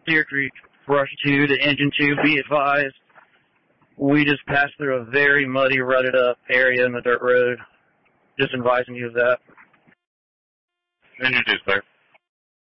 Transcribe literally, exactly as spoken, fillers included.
Deer Creek, Brush two to Engine two, be advised. We just passed through a very muddy, rutted up area in the dirt road. Just advising you of that. Engine two, sir.